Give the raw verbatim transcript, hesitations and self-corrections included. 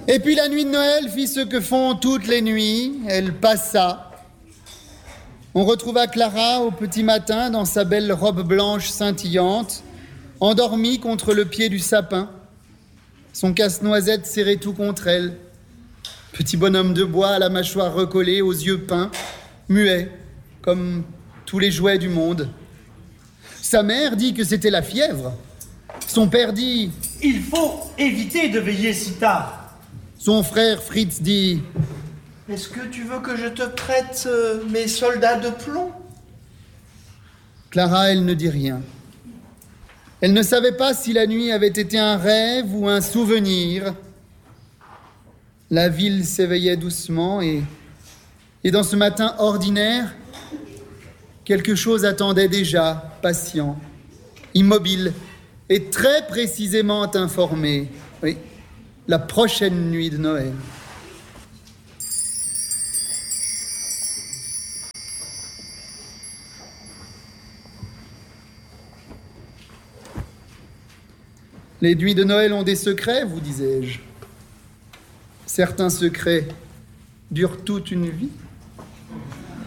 Et puis la nuit de Noël fit ce que font toutes les nuits, elle passa. On retrouva Clara au petit matin dans sa belle robe blanche scintillante, endormie contre le pied du sapin, son casse-noisette serré tout contre elle. Petit bonhomme de bois à la mâchoire recollée, aux yeux peints, muet, comme tous les jouets du monde. Sa mère dit que c'était la fièvre. Son père dit « Il faut éviter de veiller si tard. » Son frère Fritz dit « Est-ce que tu veux que je te prête euh, mes soldats de plomb ?» Clara, elle ne dit rien. Elle ne savait pas si la nuit avait été un rêve ou un souvenir. La ville s'éveillait doucement et, et dans ce matin ordinaire, quelque chose attendait déjà, patient, immobile et très précisément informé. Oui, la prochaine nuit de Noël. Les nuits de Noël ont des secrets, vous disais-je. Certains secrets durent toute une vie.